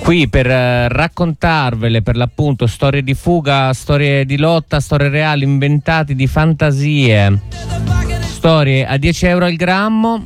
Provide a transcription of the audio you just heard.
qui per raccontarvele per l'appunto storie di fuga, storie di lotta, storie reali inventate di fantasie, storie a 10 euro al grammo.